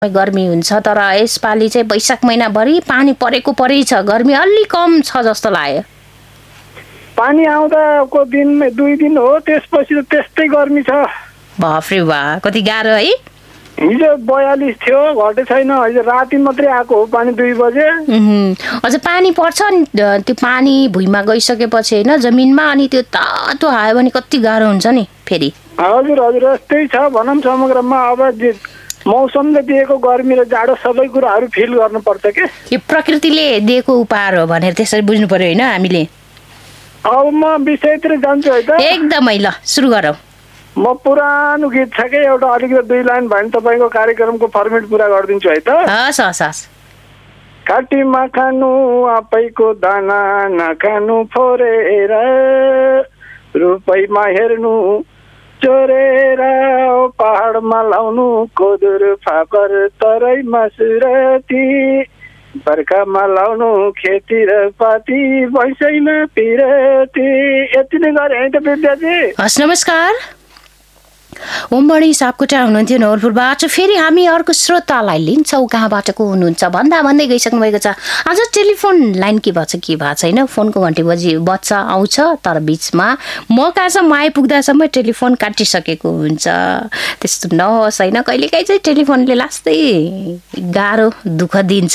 गर्मी हुन्छ तर यसपालि चाहिँ वैशाख महिनाभरि पानी परेको परै छ गर्मी अलि कम छ जस्तो लाग्यो पानी आउँदाको दिन 2 दिन हो त्यसपछि त त्यस्तै गर्मी छ बाफ्रे बा कति गाह्रो है हिजो 42 थियो घटे छैन हिजो राति मात्रै आएको हो पानी 2 बजे अझ पानी पर्छ नि त्यो पानी भुइँमा गइसकेपछि हैन जमिनमा अनि त्यो तातो आयो भने कति गाह्रो हुन्छ नि फेरि हजुर हजुर यस्तै छ भनौँ समग्रमा अब मौसमले दिएको गर्मी र जाडो सबै कुराहरू फिल गर्नुपर्छ के यो प्रकृतिले दिएको उपहार हो भनेर त्यसरी बुझ्नु पर्यो हैन हामीले अब म विषयतिर जान्छु है त एकदमै ल सुरु गरौँ म पुरानो गीत छ के एउटा अलिकति 2 लाइन भयो भने तपाईँको कार्यक्रमको फर्मेट पुरा गरिदिन्छु है त हस् हस् हस् काटीमा खानु आफैको दाना नखानु फोरेर रुपैमा हेर्नु चोरेर पहाडमा लाउनु कोदुर फापर तराईमा सुरती बर्खामा लाउनु खेती र पाती वैशाखमा पिरती यति नै गरे है त विद्याजी हस् नमस्कार ओमबडी सापकोटा हुनुहुन्थ्यो नवलपुरबाट फेरि हामी अर्को श्रोतालाई लिन्छौँ कहाँबाट को हुनुहुन्छ भन्दै गइसक्नु भएको छ आज टेलिफोन लाइन के भएको छैन फोनको घन्टी बच्चा आउँछ तर बिचमा म कहाँसम्म आइपुग्दासम्म टेलिफोन काटिसकेको हुन्छ त्यस्तो नहोस् होइन कहिलेकाहीँ चाहिँ टेलिफोनले लास्टै गाह्रो दुःख दिन्छ